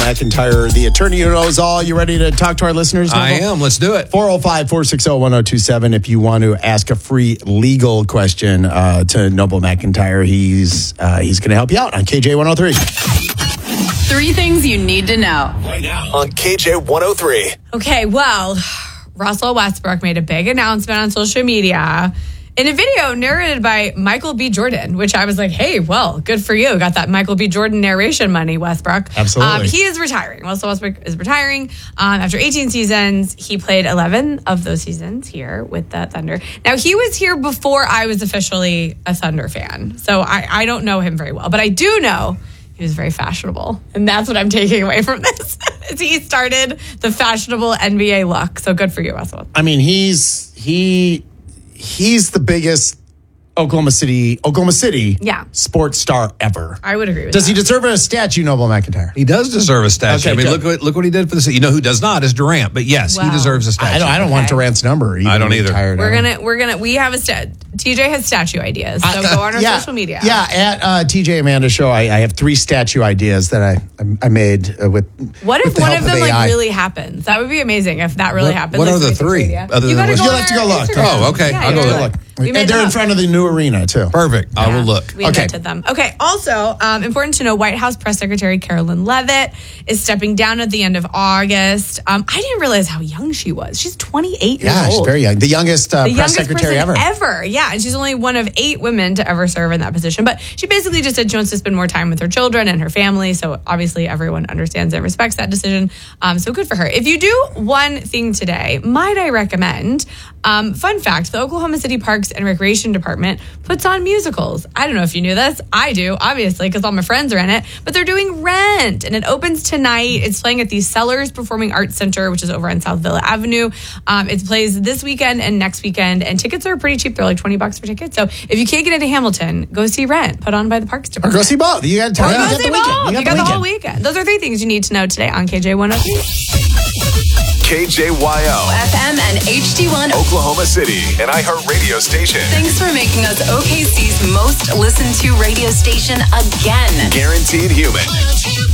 McIntyre, the attorney who knows all. You ready to talk to our listeners? I am. Let's do it. 405-460-1027 if you want to ask a free legal question to Noble McIntyre. He's going to help you out on KJ 103. 3 things you need to know. Right now on KJ 103. Okay, well, Russell Westbrook made a big announcement on social media in a video narrated by Michael B. Jordan, which I was like, hey, well, good for you. Got that Michael B. Jordan narration money, Westbrook. Absolutely. He is retiring. Russell Westbrook is retiring. After 18 seasons, he played 11 of those seasons here with the Thunder. Now, he was here before I was officially a Thunder fan, so I don't know him very well. But I do know he was very fashionable, and that's what I'm taking away from this. He started the fashionable NBA look, so good for you, Russell. I mean, he's the biggest Oklahoma City sports star ever. I would agree with Does that. he deserve a statue, Noble McIntyre? He does deserve a statue. Okay, I mean, good. look what he did for the city. You know who does not is Durant, but yes, Wow. he deserves a statue. I don't want Durant's number. I don't either. We have TJ has statue ideas, so go on our social media. Yeah, at TJ Amanda Show, I have 3 statue ideas that I made with. What with if the one help of them AI. really happens? That would be amazing if that really happened. What Like are the social 3? media. Other You than gotta what- go You'll on have to our go look. Instagram. Oh, okay. Yeah, I'll you go gotta look. We made And they're them in up. front of the new arena too. Perfect. I will look. We invented them. Okay. Also, important to know, White House Press Secretary Carolyn Leavitt is stepping down at the end of August. I didn't realize how young she was. She's 28 years Yeah, old. she's very young. The youngest press youngest secretary person ever. Yeah, and she's only one of 8 women to ever serve in that position. But she basically just said she wants to spend more time with her children and her family. So obviously everyone understands and respects that decision. So good for her. If you do one thing today, might I recommend, fun fact, the Oklahoma City Parks and Recreation Department puts on musicals. I don't know if you knew this. I do, obviously, because all my friends are in it. But they're doing Rent, and it opens tonight. It's playing at the Sellers Performing Arts Center, which is over on South Villa Avenue. It plays this weekend and next weekend, and tickets are pretty cheap. They're like $20 for tickets. So if you can't get into Hamilton, go see Rent, put on by the Parks Or Department. go see both. You got time. Or go see both. You got the whole weekend. weekend. Those are 3 things you need to know today on KJ 103. KJYO. FM and HD1. Oklahoma City, an iHeartRadio station. Thanks for making us OKC's most listened to radio station again. Guaranteed human.